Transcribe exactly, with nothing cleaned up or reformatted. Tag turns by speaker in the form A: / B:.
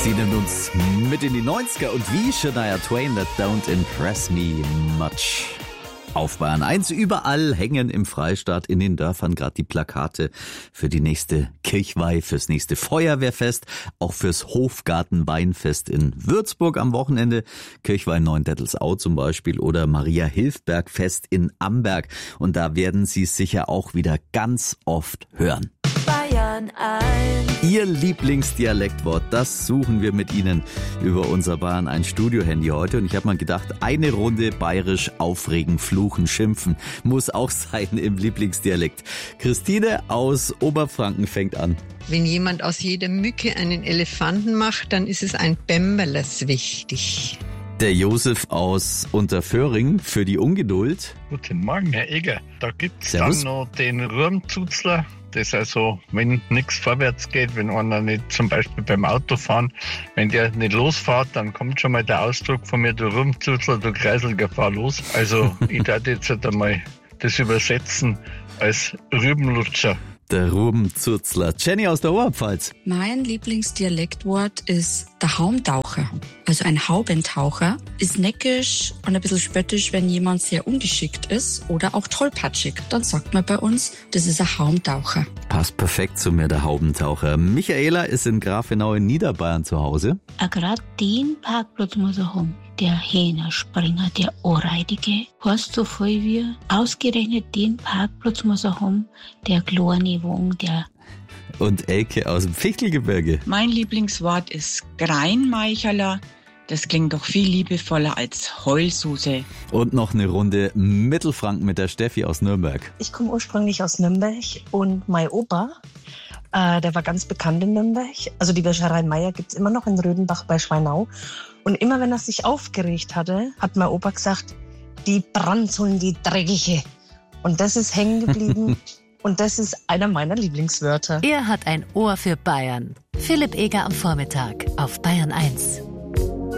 A: Sie nimmt uns mit in die neunziger und wie Shania Twain, that don't impress me much. Auf Bayern eins, überall hängen im Freistaat in den Dörfern gerade die Plakate für die nächste Kirchweih, fürs nächste Feuerwehrfest, auch fürs Hofgartenweinfest in Würzburg am Wochenende, Kirchweih Neuendettelsau zum Beispiel oder Maria-Hilfberg-Fest in Amberg. Und da werden Sie es sicher auch wieder ganz oft hören.
B: Bayern eins.
A: Ihr Lieblingsdialektwort, das suchen wir mit Ihnen über unser Bayern eins Studio-Handy heute. Und ich habe mal gedacht, eine Runde bayerisch aufregen, fluchen, schimpfen muss auch sein im Lieblingsdialekt. Christine aus Oberfranken fängt an.
C: Wenn jemand aus jeder Mücke einen Elefanten macht, dann ist es ein Bämmerles wichtig.
A: Der Josef aus Unterföhring für die Ungeduld.
D: Guten Morgen, Herr Eger. Da gibt's
A: Servus.
D: dann noch den Rurmzuzler. Das ist also, wenn nichts vorwärts geht, wenn einer nicht zum Beispiel beim Autofahren, wenn der nicht losfährt, dann kommt schon mal der Ausdruck von mir, du Rurmzuzler, du Kreiselger, fahr los. Also ich darf jetzt halt einmal das übersetzen als Rübenlutscher.
A: Der Rubenzurzler. Jenny aus der Oberpfalz.
E: Mein Lieblingsdialektwort ist der Haumtaucher. Also ein Haubentaucher ist neckisch und ein bisschen spöttisch, wenn jemand sehr ungeschickt ist oder auch tollpatschig. Dann sagt man bei uns, das ist ein Haumtaucher.
A: Passt perfekt zu mir, der Haubentaucher. Michaela ist in Grafenau in Niederbayern zu Hause.
F: Gerade den Parkplatz muss er haben. Der Hähnerspringer, der Anreitige, heißt so viel wie, ausgerechnet den Parkplatz muss er haben, der kleine Wagen, der...
A: Und Elke aus dem Fichtelgebirge.
G: Mein Lieblingswort ist Greinmeicherler. Das klingt doch viel liebevoller als Heulsuse.
A: Und noch eine Runde Mittelfranken mit der Steffi aus Nürnberg.
H: Ich komme ursprünglich aus Nürnberg und mein Opa, äh, der war ganz bekannt in Nürnberg. Also die Wäscherei Meier gibt's immer noch in Rödenbach bei Schweinau. Und immer wenn er sich aufgeregt hatte, hat mein Opa gesagt, die Brandzeln, die Dreckige. Und das ist hängen geblieben. Und das ist einer meiner Lieblingswörter.
B: Er hat ein Ohr für Bayern. Philipp Eger am Vormittag auf Bayern eins.